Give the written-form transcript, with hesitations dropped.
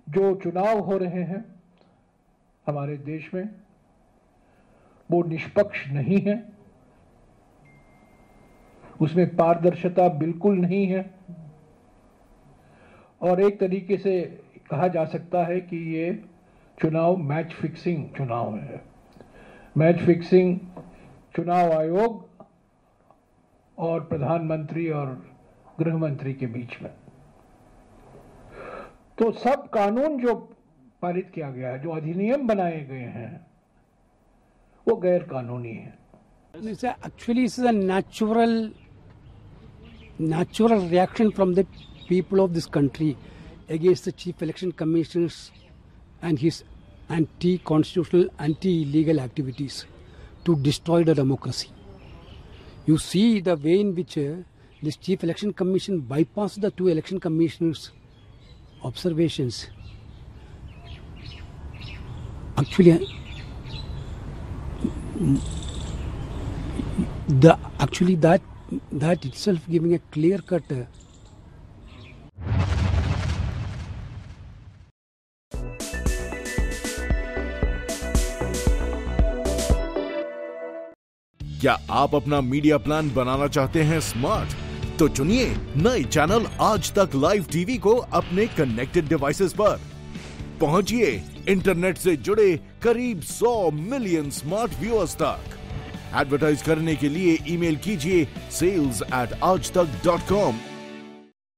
जो चुनाव हो रहे हैं हमारे देश में वो निष्पक्ष नहीं है, उसमें पारदर्शिता बिल्कुल नहीं है और एक तरीके से कहा जा सकता है कि ये चुनाव मैच फिक्सिंग चुनाव है। मैच फिक्सिंग चुनाव आयोग और प्रधानमंत्री और गृह मंत्री के बीच में। तो सब कानून जो पारित किया गया है, जो अधिनियम बनाए गए हैं, वो गैर कानूनी है। Actually, this is a natural reaction from the people of this country against the Chief Election Commissioners and his anti-constitutional, anti-legal activities to destroy the democracy. You see the way in which this Chief Election Commission bypassed the two election commissioners' observations. Actually, that itself giving a clear cut. क्या आप अपना media plan बनाना चाहते हैं smart? तो चुनिए नए channel आज तक लाइव टीवी को अपने कनेक्टेड डिवाइसेस पर। पहुंचिए इंटरनेट से जुड़े करीब 100 मिलियन स्मार्ट व्यूअर्स तक। एडवर्टाइज करने के लिए ईमेल कीजिए sales@aajtak.com